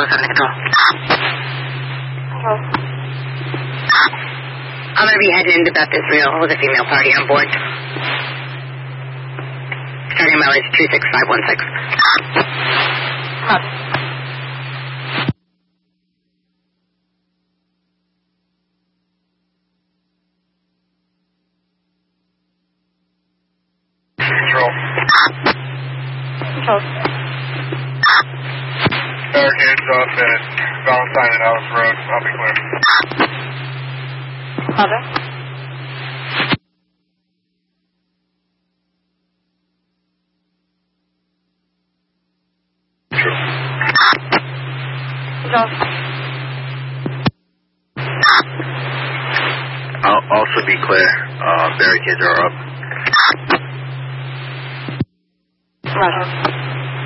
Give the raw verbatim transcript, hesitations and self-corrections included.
Bravo seven control. Control. I'm going to be heading into Beth Israel with a female party on board. Starting mileage two six five one six. Roger. Control. Control. Barricades off at Valentine and Alice Road. I'll be clear. Roger. Control. I'll also be clear. Uh, barricades are up. Roger.